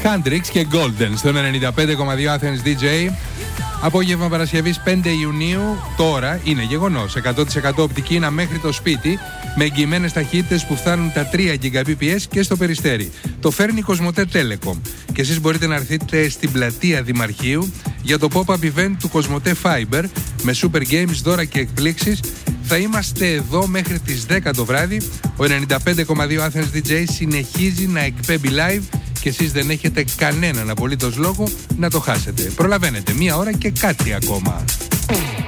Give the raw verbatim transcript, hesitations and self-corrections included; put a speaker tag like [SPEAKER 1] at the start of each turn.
[SPEAKER 1] Hendrix και Golden στον ενενήντα πέντε κόμμα δύο Athens ντι τζέι. Απόγευμα Παρασκευής πέντε Ιουνίου, τώρα είναι γεγονός. εκατό τοις εκατό οπτική ίνα μέχρι το σπίτι, με εγγυημένες ταχύτητες που φτάνουν τα τρία Gbps και στο Περιστέρι. Το φέρνει η Κοσμοτέ Telecom. Και εσείς μπορείτε να έρθετε στην πλατεία Δημαρχείου για το pop-up event του Κοσμοτέ Fiber με super games, δώρα και εκπλήξεις. Θα είμαστε εδώ μέχρι τις δέκα το βράδυ. Ο ενενήντα πέντε κόμμα δύο Athens ντι τζέι συνεχίζει να εκπέμπει live και εσείς δεν έχετε κανέναν απολύτως λόγο να το χάσετε. Προλαβαίνετε μία ώρα και κάτι ακόμα.